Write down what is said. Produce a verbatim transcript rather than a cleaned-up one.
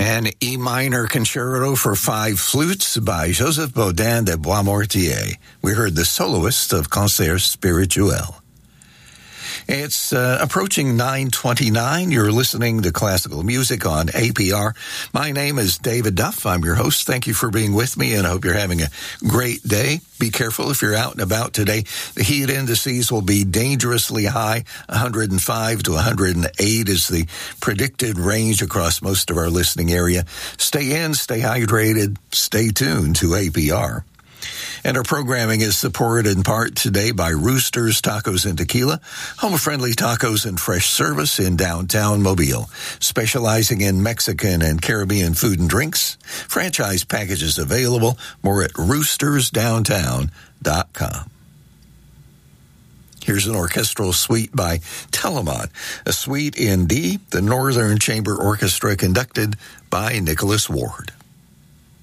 An E minor concerto for five flutes by Joseph Baudin de Boismortier. We heard the soloist of Concert Spirituel. It's uh, approaching nine twenty-nine. You're listening to classical music on A P R. My name is David Duff. I'm your host. Thank you for being with me, and I hope you're having a great day. Be careful if you're out and about today. The heat indices will be dangerously high. one hundred five to one hundred eight is the predicted range across most of our listening area. Stay in, stay hydrated, stay tuned to A P R. And our programming is supported in part today by Roosters Tacos and Tequila, home-friendly tacos and fresh service in downtown Mobile, specializing in Mexican and Caribbean food and drinks. Franchise packages available. More at roosters downtown dot com. Here's an orchestral suite by Telemann, a suite in D, the Northern Chamber Orchestra conducted by Nicholas Ward.